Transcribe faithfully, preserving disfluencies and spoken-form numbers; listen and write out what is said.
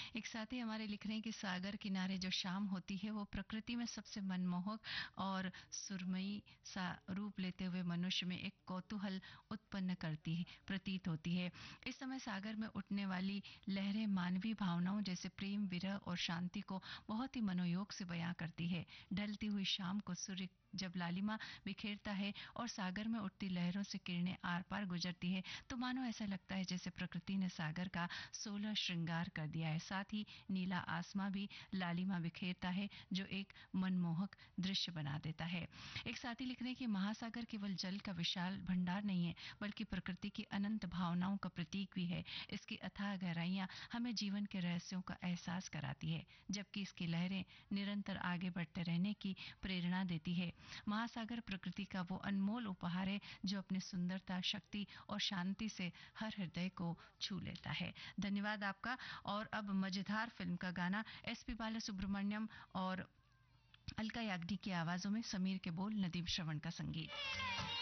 एक साथी हमारे लिख रहे हैं कि सागर किनारे जो शाम होती है वो प्रकृति में सबसे मनमोहक और सुरमई सा रूप लेते हुए मनुष्य में एक कौतूहल उत्पन्न करती है, प्रतीत होती है। इस समय सागर में उठने वाली लहरें मानवीय भावनाओं जैसे प्रेम, विरह और शांति को बहुत ही मनोयोग से बयां करती है। ढलती हुई शाम को सूर्य जब लालिमा बिखेरता है और सागर में उठती लहरों से किरणें आर पार गुजरती है तो मानो ऐसा लगता है जैसे प्रकृति ने सागर का सोलह श्रृंगार कर दिया है। साथ ही नीला आसमां भी लालिमा बिखेरता है जो एक मनमोहक दृश्य बना देता है। एक साथी लिख रहे हैं कि महासागर केवल जल का विशाल भंडार नहीं है बल्कि प्रकृति की अनंत भावनाओं का प्रतीक भी है। इसकी अथाह गहराइयां हमें जीवन के रहस्यों का एहसास कराती है जबकि इसकी लहरें निरंतर आगे बढ़ते रहने की प्रेरणा देती है। महासागर प्रकृति का वो अनमोल उपहार है जो अपनी सुंदरता, शक्ति और शांति से हर हृदय को छू लेता है। धन्यवाद आपका। और अब मजेदार फिल्म का गाना एसपी बालासुब्रमण्यम और अलका याग्निक की आवाजों में, समीर के बोल, नदीम श्रवण का संगीत।